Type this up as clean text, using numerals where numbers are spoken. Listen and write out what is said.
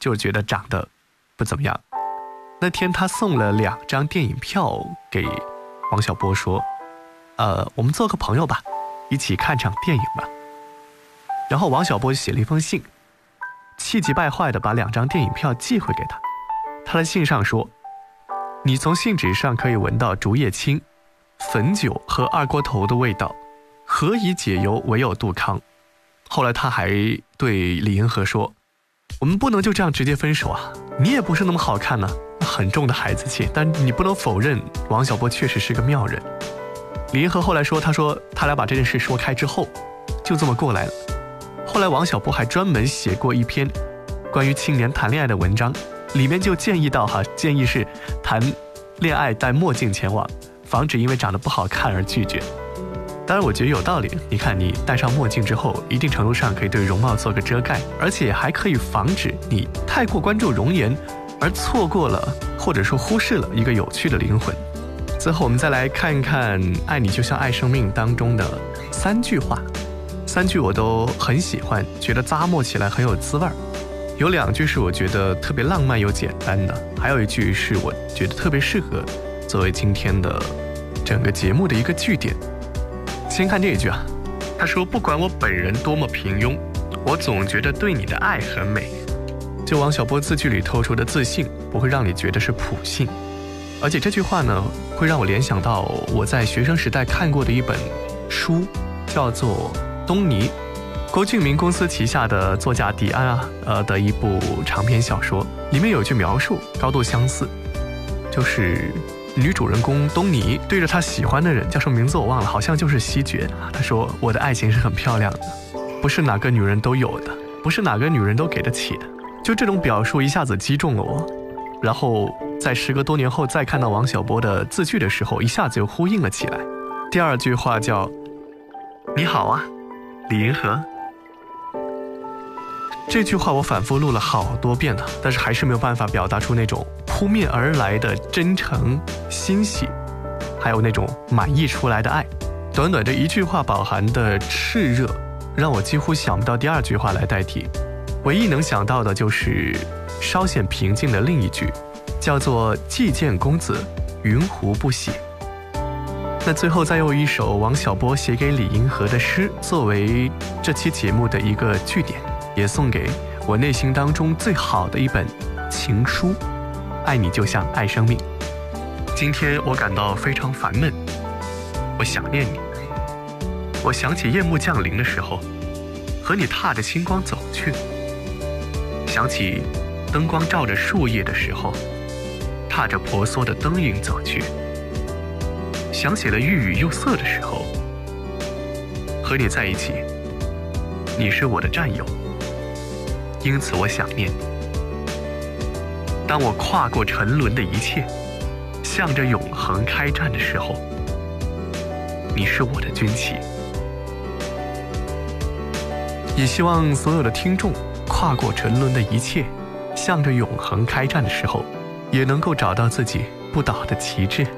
就觉得长得不怎么样。那天他送了2张电影票给王小波说，我们做个朋友吧，一起看场电影吧。然后王小波写了一封信，气急败坏地把2张电影票寄回给他。他的信上说，你从信纸上可以闻到竹叶青、汾酒和二锅头的味道，何以解忧，唯有杜康。后来他还对李银河说，我们不能就这样直接分手啊，你也不是那么好看呢，很重的孩子气，但你不能否认王小波确实是个妙人。李银河后来说，他说他俩把这件事说开之后就这么过来了。后来王小波还专门写过一篇关于青年谈恋爱的文章，里面就建议是谈恋爱戴墨镜前往，防止因为长得不好看而拒绝。当然我觉得有道理，你看你戴上墨镜之后，一定程度上可以对容貌做个遮盖，而且还可以防止你太过关注容颜而错过了或者说忽视了一个有趣的灵魂。最后我们再来看一看爱你就像爱生命当中的3句话，3句我都很喜欢，觉得咂摸起来很有滋味。有2句是我觉得特别浪漫又简单的，还有1句是我觉得特别适合作为今天的整个节目的一个句点。先看这一句啊，他说，不管我本人多么平庸，我总觉得对你的爱很美。就王小波字句里透出的自信，不会让你觉得是普信。而且这句话呢，会让我联想到我在学生时代看过的一本书，叫做《东尼》，郭敬明公司旗下的作家迪安的一部长篇小说，里面有句描述高度相似，就是女主人公东尼对着她喜欢的人，叫什么名字我忘了，好像就是西决，她说我的爱情是很漂亮的，不是哪个女人都有的，不是哪个女人都给得起的。就这种表述一下子击中了我，然后在时隔多年后再看到王小波的字句的时候，一下子又呼应了起来。第2句话叫你好啊李银河，这句话我反复录了好多遍了，但是还是没有办法表达出那种扑面而来的真诚欣喜，还有那种满溢出来的爱。短短这1句话饱含的炽热，让我几乎想不到第2句话来代替，唯一能想到的就是稍显平静的另一句，叫做既见公子云胡不喜。那最后再用一首王小波写给李银河的诗作为这期节目的一个句点，也送给我内心当中最好的一本情书，爱你就像爱生命。今天我感到非常烦闷，我想念你，我想起夜幕降临的时候和你踏着星光走去，想起灯光照着树叶的时候踏着婆娑的灯影走去，想起了欲语又塞的时候和你在一起，你是我的战友，因此我想念你。当我跨过沉沦的一切，向着永恒开战的时候，你是我的军旗。也希望所有的听众跨过沉沦的一切，向着永恒开战的时候，也能够找到自己不倒的旗帜。